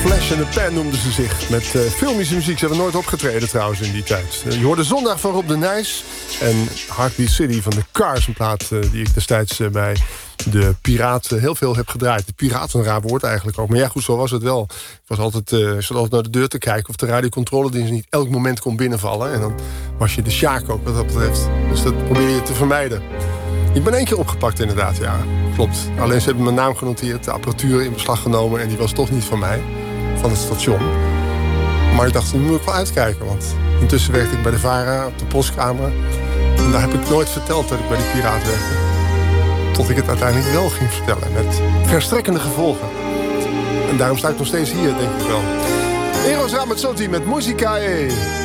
Flash in the Pan noemden ze zich. Met filmische muziek. Ze hebben nooit opgetreden trouwens in die tijd. Je hoorde Zondag van Rob de Nijs. En Heartbeat City van de Cars. Een plaat die ik destijds bij de Piraten heel veel heb gedraaid. De Piraten, een raar woord eigenlijk ook. Maar ja, goed, zo was het wel. Ik zat altijd naar de deur te kijken of de radiocontroledienst niet elk moment kon binnenvallen. En dan was je de sjaak ook wat dat betreft. Dus dat probeer je te vermijden. Ik ben 1 keer opgepakt inderdaad, ja. Klopt. Alleen ze hebben mijn naam genoteerd, de apparatuur in beslag genomen. En die was toch niet van mij, van het station. Maar ik dacht, nu moet ik wel uitkijken. Want intussen werkte ik bij de VARA op de postkamer. En daar heb ik nooit verteld dat ik bij die Piraat werkte. Tot ik het uiteindelijk wel ging vertellen. Met verstrekkende gevolgen. En daarom sta ik nog steeds hier, denk ik wel. Eros Ramazzotti met Musicae.